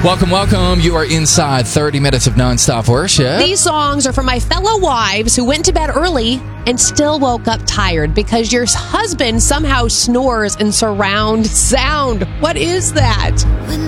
Welcome, welcome. You are inside 30 minutes of nonstop worship. These songs are for my fellow wives who went to bed early and still woke up tired because your husband somehow snores in surround sound. What is that? When